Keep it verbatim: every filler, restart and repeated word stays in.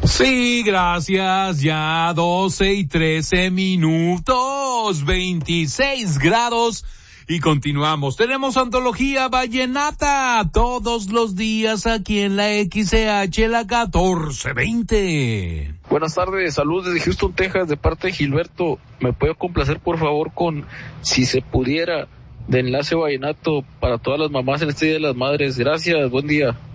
Sí, gracias, ya doce y trece minutos, veintiséis grados y continuamos. Tenemos Antología Vallenata todos los días aquí en la X C H, la catorce veinte. Buenas tardes, saludos desde Houston, Texas, de parte de Gilberto. ¿Me puedo complacer por favor con Si se pudiera, de Enlace Vallenato, para todas las mamás en este Día de las Madres? Gracias, buen día.